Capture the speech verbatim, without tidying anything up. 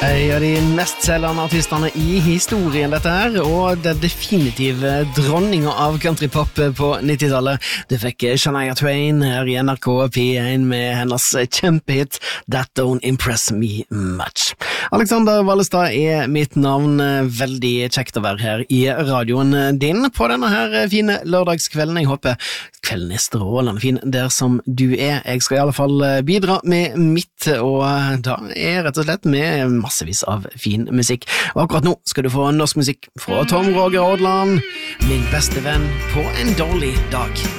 En av de mestselgende artistene i historien dette her, og det definitive dronninga av countrypop på nittitallet. Det fikk Shania Twain her i N R K P én med hennes kjempehit That Don't Impress Me Much. Alexander Vallestad er mitt navn. Veldig kjekt å være her i radioen din på denne her fine lørdagskvelden. Jeg håper kvelden er strålende fin der som du er. Jeg skal i alle fall bidra med mitt, og da er rett og slett med massevis av fin musikk. Og akkurat nå skal du få norsk musikk fra Tom Roger Odland, min beste venn på en dårlig dag.